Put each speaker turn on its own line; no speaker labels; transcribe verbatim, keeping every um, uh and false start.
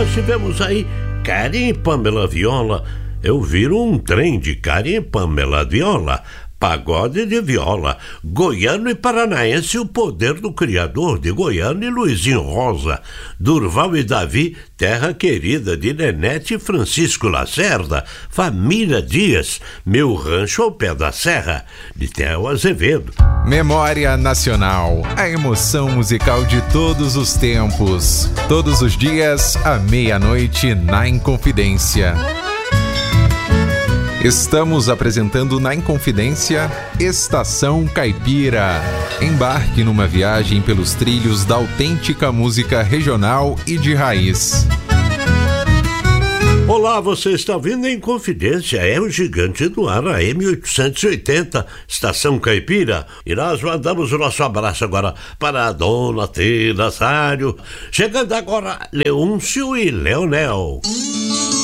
nós tivemos aí Karen e Pamela Viola. Eu viro um trem de Karen e Pamela Viola. Pagode de viola, goiano e paranaense, o poder do criador de Goiânia e Luizinho Rosa, Durval e Davi, terra querida de Nenete e Francisco Lacerda, Família Dias, meu rancho ao pé da serra, de Theo Azevedo.
Memória Nacional, a emoção musical de todos os tempos, todos os dias à meia-noite na Inconfidência. Estamos apresentando na Inconfidência Estação Caipira. Embarque numa viagem pelos trilhos da autêntica música regional e de raiz.
Olá, você está ouvindo em Confidência, é o Gigante do Ar, a M oitocentos e oitenta, Estação Caipira. E nós mandamos o nosso abraço agora para a dona Tina Sário. Chegando agora, Leôncio e Leonel.